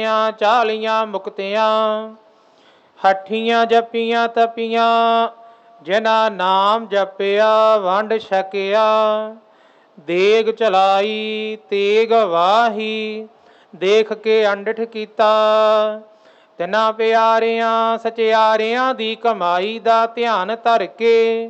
ਚਾਲੀਆਂ ਮੁਕਤਿਆਂ ਹੱਠੀਆਂ ਜਪੀਆਂ ਤਪੀਆਂ ਜਿਨਾ ਨਾਮ ਜਪਿਆ ਵੰਡ ਛਕਿਆ। ਦੇਗ ਚਲਾਈ ਤੇਗ ਵਾਹੀ ਦੇਖ ਕੇ ਅੰਡਠ ਕੀਤਾ। ਤਿੰਨਾਂ ਪਿਆਰਿਆਂ ਸਚਿਆਰਿਆਂ ਦੀ ਕਮਾਈ ਦਾ ਧਿਆਨ ਧਰ ਕੇ